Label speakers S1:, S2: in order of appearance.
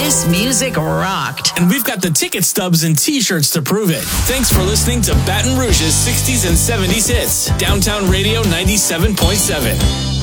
S1: This music rocked.
S2: And we've got the ticket stubs and t-shirts to prove it. Thanks for listening to Baton Rouge's 60s and 70s hits. Downtown Radio 97.7.